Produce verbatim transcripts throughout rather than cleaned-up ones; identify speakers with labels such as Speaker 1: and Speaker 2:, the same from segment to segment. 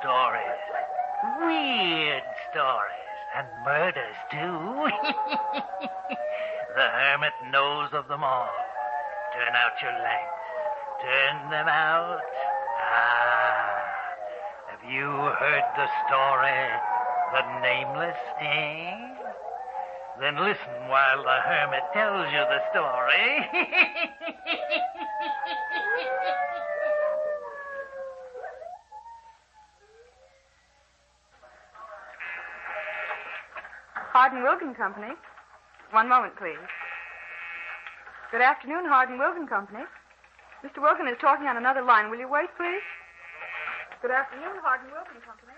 Speaker 1: stories. Weird stories. And murders, too. The hermit knows of them all. Turn out your lights. Turn them out. Ah. Have you heard the story? The Nameless, eh? Then listen while the hermit tells you the story.
Speaker 2: Hardin Wilkin Company. One moment, please. Good afternoon, Hardin Wilkin Company. Mister Wilkin is talking on another line. Will you wait, please? Good afternoon, Hardin Wilkin Company.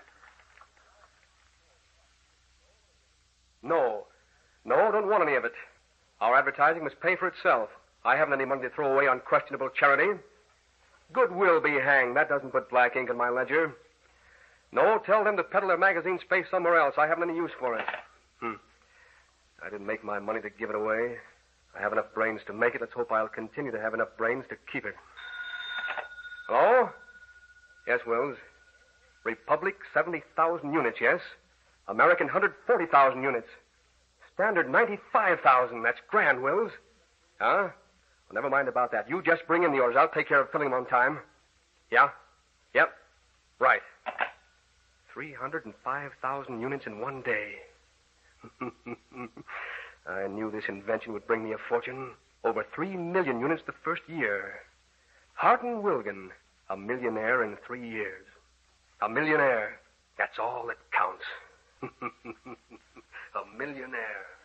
Speaker 3: No. No, don't want any of it. Our advertising must pay for itself. I haven't any money to throw away on questionable charity. Goodwill be hanged. That doesn't put black ink in my ledger. No, tell them to peddle their magazine space somewhere else. I haven't any use for it. Hmm. I didn't make my money to give it away. I have enough brains to make it. Let's hope I'll continue to have enough brains to keep it. Hello? Yes, Wills. Republic, seventy thousand units, yes. American, one hundred forty thousand units. Standard, ninety-five thousand. That's grand, Wills. Huh? Well, never mind about that. You just bring in the orders. I'll take care of filling them on time. Yeah? Yep. Right. three hundred five thousand units in one day. I knew this invention would bring me a fortune. Over three million units the first year. Hardin Wilkin, a millionaire in three years. A millionaire. That's all that counts. A millionaire.